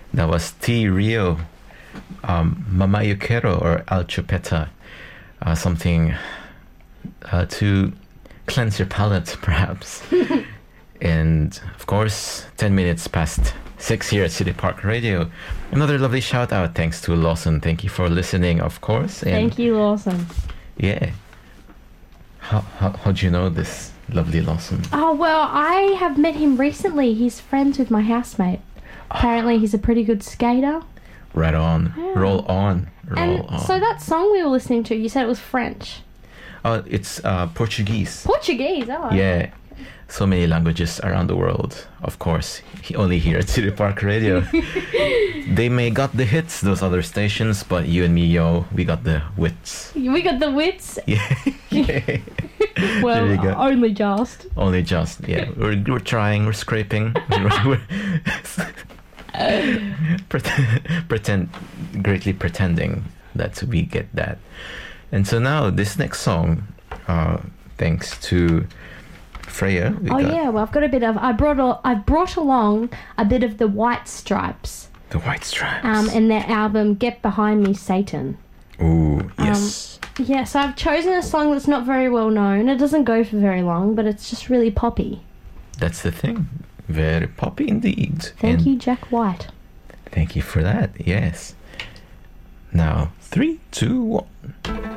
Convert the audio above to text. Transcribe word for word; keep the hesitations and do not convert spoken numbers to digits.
That was T Rio, um, Mama Yo Quiero, or Al Chupeta, uh, something uh, to cleanse your palate, perhaps. And of course, ten minutes past six here at City Park Radio. Another lovely shout out, thanks to Lawson. Thank you for listening, of course. And thank you, Lawson. Yeah. How, how how'd you know this lovely Lawson? Oh, well, I have met him recently. He's friends with my housemate. Apparently, he's a pretty good skater. Right on. Yeah. Roll on. Roll and on. so that song we were listening to, you said it was French. Oh, it's uh, Portuguese. Portuguese, oh. Yeah. So many languages around the world. Of course, he, only here at City Park Radio. They may got the hits, those other stations, but you and me, yo, we got the wits. We got the wits. Yeah. Yeah. Well, There you go. only just. Only just, yeah. We're, we're trying, we're scraping. We're, pretend, pretend, greatly pretending that we get that. And so now, this next song, uh, thanks to Freya. We Oh got yeah, well I've got a bit of I brought a, I brought along a bit of the White Stripes. The White Stripes. Um, and their album Get Behind Me, Satan. Ooh, yes. Um, yeah, so I've chosen a song that's not very well known. It doesn't go for very long, but it's just really poppy. That's the thing. Very poppy indeed. Thank And you, Jack White. Thank you for that. Yes. Now, three, two, one.